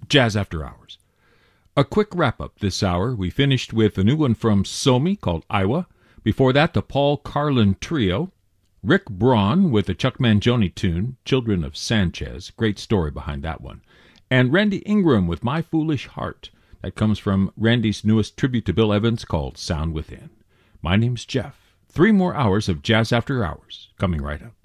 Jazz After Hours. A quick wrap-up this hour. We finished with a new one from Somi called Iowa. Before that, the Paul Carlin Trio. Rick Braun with a Chuck Mangione tune, Children of Sanchez. Great story behind that one. And Randy Ingram with My Foolish Heart. That comes from Randy's newest tribute to Bill Evans called Sound Within. My name's Jeff. 3 more hours of Jazz After Hours coming right up.